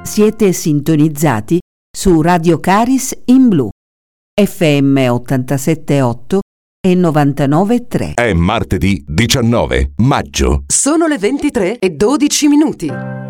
Siete sintonizzati su Radio Caris in Blu, FM 87.8 e 99.3. È martedì 19 maggio. Sono le 23:12.